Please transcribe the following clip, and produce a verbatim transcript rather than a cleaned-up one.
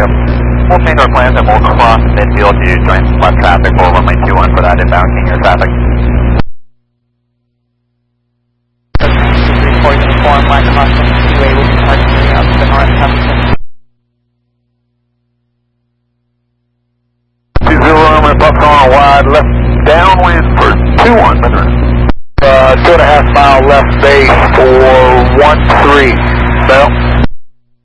Yep. We'll change our plans and we'll cross midfield to join left traffic for runway two one for that inbound senior traffic. Report uniform, line crossing two A will be targeting out to the north Huffington. two zero, I'm going to buck on wide left downwind for two one, Madrid. Uh, two and a half mile left base for one three. Bell.